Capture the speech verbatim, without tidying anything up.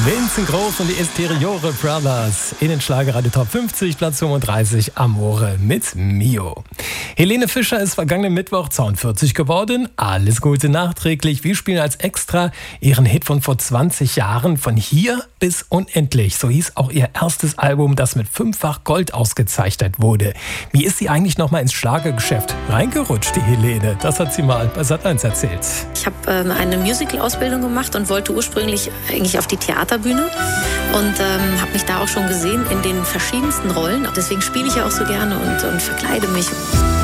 Vincent Groß und die Esteriore Brothers in den Schlagerradio Top fünfzig, Platz fünfunddreißig, Amore mit Mio. Helene Fischer ist vergangenen Mittwoch zweiundvierzig geworden. Alles Gute nachträglich. Wir spielen als Extra ihren Hit von vor zwanzig Jahren, von hier bis unendlich. So hieß auch ihr erstes Album, das mit fünffach Gold ausgezeichnet wurde. Wie ist sie eigentlich noch mal ins Schlagergeschäft reingerutscht, die Helene? Das hat sie mal bei Sat eins erzählt. Ich habe ähm, eine Musical-Ausbildung gemacht und wollte ursprünglich eigentlich auf die Theaterbühne und ähm, habe mich da auch schon gesehen in den verschiedensten Rollen. Deswegen spiele ich ja auch so gerne und, und verkleide mich.